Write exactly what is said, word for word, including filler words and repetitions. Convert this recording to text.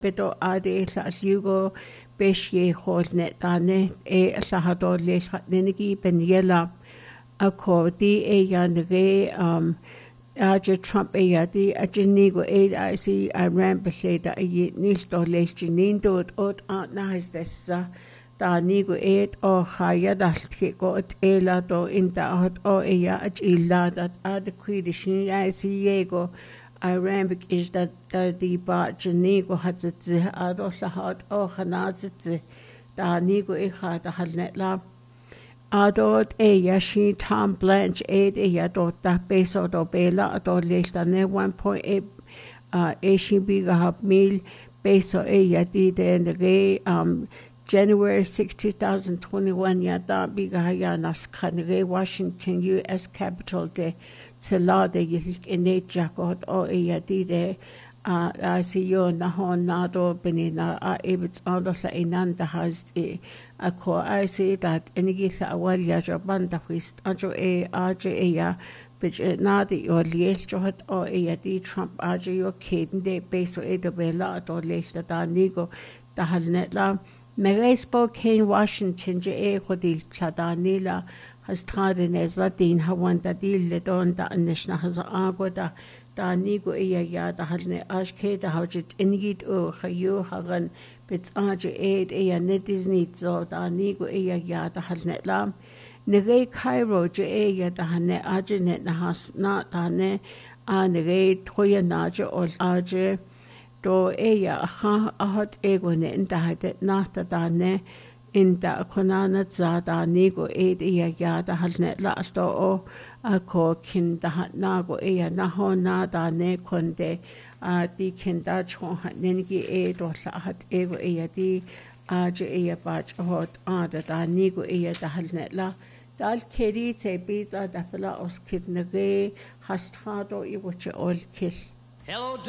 Pero ade la liugo beshi holnet dane e lahado le nenegi benyela ako di e yanre um aja Trump e yadi ajinigo e I see Iran besleda e nisto lesjinindo ot na has dessa da nigo et o khaya dalke go ela do inta hot o e ya ajilla dat ad kwidishin I see yego Irambic is that the ba janigo hat it ado lahat o khanazit da nigo e kha da halnet la adot e yashi Tom Blanche ed e yadot da peso do bela adot lesta ne one point eight uh e shibiga hab mil peso e yadi de ne um January sixth two thousand twenty-one yada biga ya nas khanre Washington U S Capitol de Salade yilk ine jakot o e yadi de uh I see you na hon nado benina a ebits ando la inanda has e ako I see that enigi la awal ya jabanda hwist ajo e ajo e ya bich nadi o liel johot o e yadi Trump ajo yo keden de beso e do bela do lesta da nigo da halnet la Mary Spokane Washington je e hodil kladanila has trade nezla din hawanda dil don da nishna has agoda da nigo e ya da halne ashke da hawjit ingit o khayu hagan bits aje ed e ya netis nit so da nigo e ya da halne lam nege Cairo je e ya da hane aje net na has na da ne a nege toya naje ol aje do eya ha ahat ego ne inda hade nata da ne inda konana za da nigo ed eya ya da halne la sto o ako kin da nago eya na ho na da ne konde a di kin da chon ha nengi e do la hat ego eya di aje eya bach hot a da da nigo eya da halne la dal keri te biza da fela os kid nege hastrado i woche ol kil Hello